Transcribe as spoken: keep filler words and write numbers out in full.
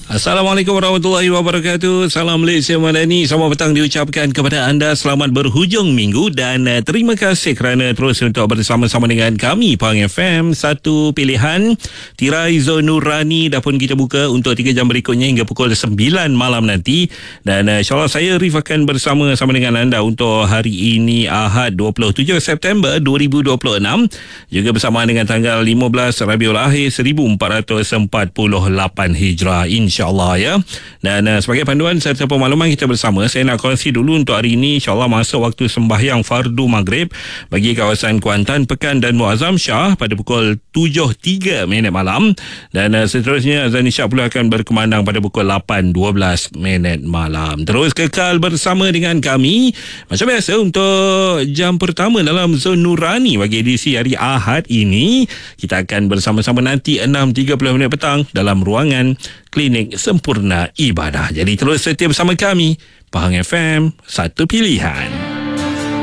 Assalamualaikum warahmatullahi wabarakatuh. Salam Malaysia Madani. Selamat petang diucapkan kepada anda. Selamat berhujung minggu dan uh, terima kasih kerana terus untuk bersama-sama dengan kami Pahang F M. Satu pilihan Tirai Zon Nurani dah pun kita buka untuk tiga jam berikutnya hingga pukul sembilan malam nanti. Dan uh, insyaAllah saya Rif akan bersama-sama dengan anda untuk hari ini Ahad dua puluh tujuh September dua ribu dua puluh enam, juga bersama dengan tanggal lima belas Rabiul Akhir seribu empat ratus empat puluh lapan Hijrah, InsyaAllah ya. Dan uh, sebagai panduan serta pemaluman kita bersama, saya nak kongsi dulu untuk hari ini insyaAllah masuk waktu sembahyang fardu maghrib bagi kawasan Kuantan, Pekan dan Muazzam Shah pada pukul tujuh tiga minit malam. Dan uh, seterusnya azan isyak pula akan berkumandang pada pukul lapan dua belas minit malam. Terus kekal bersama dengan kami macam biasa untuk jam pertama dalam Zon Nurani bagi edisi hari Ahad ini. Kita akan bersama-sama nanti enam tiga puluh minit petang dalam ruangan Klinik Sempurna Ibadah. Jadi terus setia bersama kami, Pahang F M, satu pilihan.